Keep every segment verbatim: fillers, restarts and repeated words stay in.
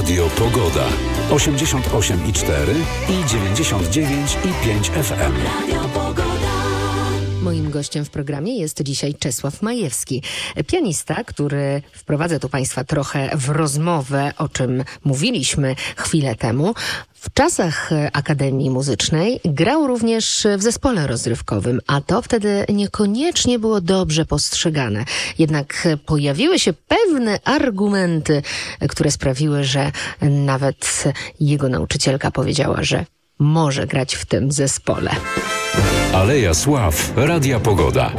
Radio Pogoda. osiemdziesiąt osiem i cztery i dziewięćdziesiąt dziewięć i pięć F M. Radio Pogoda. Moim gościem w programie jest dzisiaj Czesław Majewski, pianista, który wprowadza tu Państwa trochę w rozmowę, o czym mówiliśmy chwilę temu. W czasach Akademii Muzycznej grał również w zespole rozrywkowym, a to wtedy niekoniecznie było dobrze postrzegane. Jednak pojawiły się pewne argumenty, które sprawiły, że nawet jego nauczycielka powiedziała, że może grać w tym zespole. Aleja Sław, Radia Pogoda.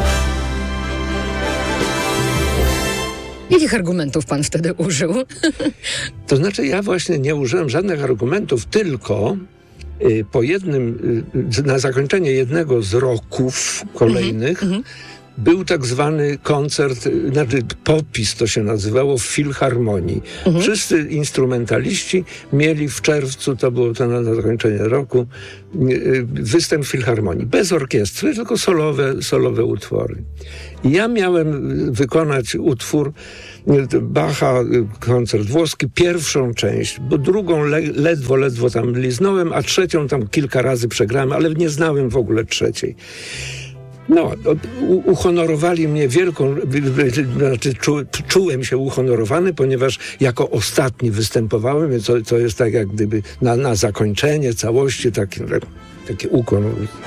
Jakich argumentów pan wtedy użył? To znaczy ja właśnie nie użyłem żadnych argumentów, tylko y, po jednym, y, na zakończenie jednego z roków kolejnych mm-hmm. był tak zwany koncert, znaczy popis to się nazywało, w Filharmonii. Mhm. Wszyscy instrumentaliści mieli w czerwcu, to było to na zakończenie roku, występ w Filharmonii. Bez orkiestry, tylko solowe, solowe utwory. I ja miałem wykonać utwór Bacha, koncert włoski, pierwszą część, bo drugą le, ledwo, ledwo tam liznąłem, a trzecią tam kilka razy przegrałem, ale nie znałem w ogóle trzeciej. No, u, uhonorowali mnie wielką, znaczy czu, czułem się uhonorowany, ponieważ jako ostatni występowałem, co, co jest tak jak gdyby na, na zakończenie całości taki, taki ukłon.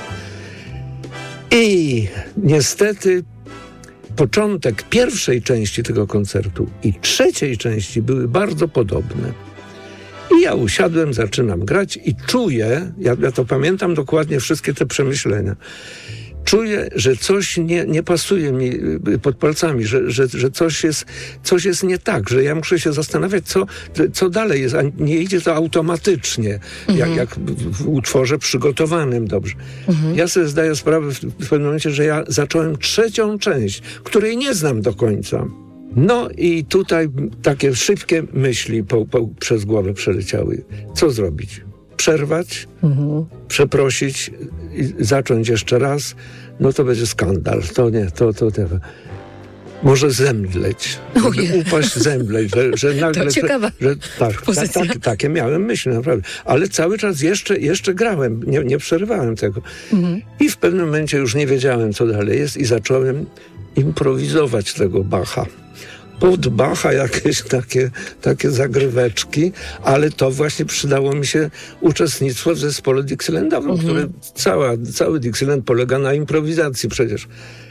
I niestety początek pierwszej części tego koncertu i trzeciej części były bardzo podobne. I ja usiadłem, zaczynam grać i czuję, ja, ja to pamiętam dokładnie, wszystkie te przemyślenia, czuję, że coś nie, nie pasuje mi pod palcami, że, że, że coś, jest, coś jest nie tak, że ja muszę się zastanawiać, co, co dalej jest, a nie idzie to automatycznie, mhm. jak, jak w utworze przygotowanym dobrze. Mhm. Ja sobie zdaję sprawę w, w pewnym momencie, że ja zacząłem trzecią część, której nie znam do końca. No i tutaj takie szybkie myśli po, po, przez głowę przeleciały. Co zrobić? Przerwać, mhm. przeprosić i zacząć jeszcze raz, no to będzie skandal. To nie, to, to, to. Może zemdleć, żeby upaść, zemdleć, że, że nagle... To ciekawa że, że, tak, tak, tak, takie miałem myśli, naprawdę. Ale cały czas jeszcze, jeszcze grałem, nie, nie przerywałem tego. Mhm. I w pewnym momencie już nie wiedziałem, co dalej jest i zacząłem improwizować tego Bacha. Pod Bacha jakieś takie, takie zagryweczki, ale to właśnie przydało mi się uczestnictwo w zespole Dixielandowym, mhm. które cała, cały Dixieland polega na improwizacji przecież.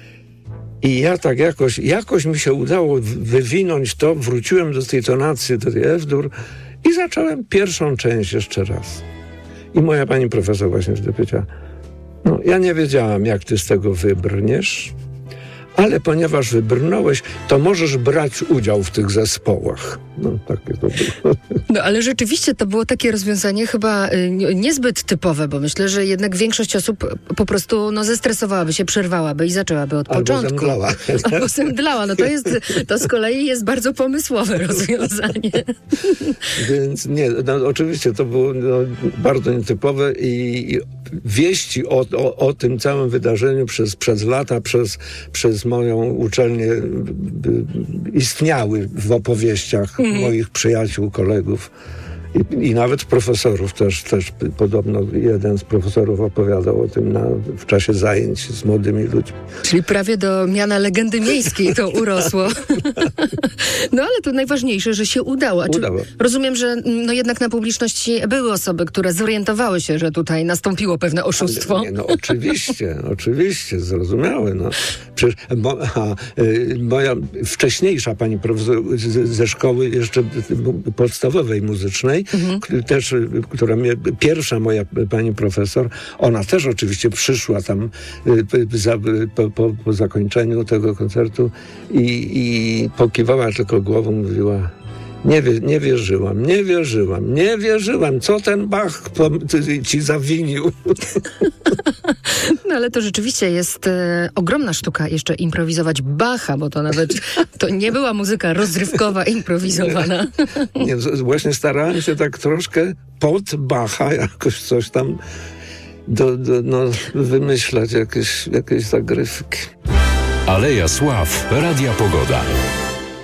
I ja tak jakoś, jakoś mi się udało wywinąć to, wróciłem do tej tonacji, do tej F-dur i zacząłem pierwszą część jeszcze raz. I moja pani profesor właśnie wtedy powiedziała, no ja nie wiedziałam, jak ty z tego wybrniesz, ale ponieważ wybrnąłeś, to możesz brać udział w tych zespołach. No, takie to było. No, ale rzeczywiście to było takie rozwiązanie chyba y, niezbyt typowe, bo myślę, że jednak większość osób po prostu no, zestresowałaby się, przerwałaby i zaczęłaby od Albo początku. Zemdlała. Albo zemdlała. No to jest, to z kolei jest bardzo pomysłowe rozwiązanie. Więc nie, no, oczywiście to było no, bardzo nietypowe i, i wieści o, o, o tym całym wydarzeniu przez, przez lata, przez, przez moją uczelnię istniały w opowieściach mm. moich przyjaciół, kolegów i, i nawet profesorów też, też podobno jeden z profesorów opowiadał o tym na, w czasie zajęć z młodymi ludźmi. Czyli prawie do miana legendy miejskiej to urosło. No ale to najważniejsze, że się udało. Czy udało. Rozumiem, że no jednak na publiczności były osoby, które zorientowały się, że tutaj nastąpiło pewne oszustwo. Ale, nie, no oczywiście, oczywiście, zrozumiałe. No. Przecież mo, a, y, moja wcześniejsza pani profesor z, ze szkoły jeszcze podstawowej muzycznej, Mhm. też, która mnie, pierwsza moja pani profesor, ona też oczywiście przyszła tam y, za, po, po, po zakończeniu tego koncertu i, i pokiwała tylko głową, mówiła: Nie, wie, nie wierzyłam, nie wierzyłam, nie wierzyłam, co ten Bach ci zawinił. No ale to rzeczywiście jest e, ogromna sztuka jeszcze improwizować Bacha, bo to nawet to nie była muzyka rozrywkowa, improwizowana. Nie, nie, właśnie starałem się tak troszkę pod Bacha jakoś coś tam do, do, no, wymyślać, jakieś, jakieś zagrywki. Aleja Sław, Radia Pogoda.